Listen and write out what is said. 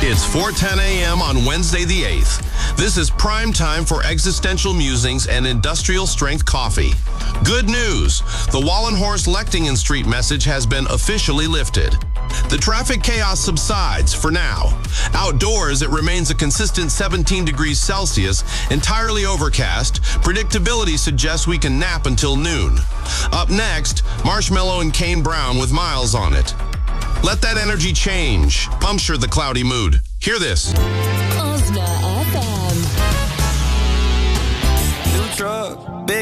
It's 4:10 a.m. on Wednesday the 8th. This is prime time for existential musings and industrial strength coffee. Good news! The Wallenhorst Lechtingen Street message has been officially lifted. The traffic chaos subsides for now. Outdoors, it remains a consistent 17 degrees Celsius, entirely overcast. Predictability suggests we can nap until noon. Up next, Marshmello and Kane Brown with Miles on it. Let that energy change. Puncture the cloudy mood. Hear this. Osna FM. New truck.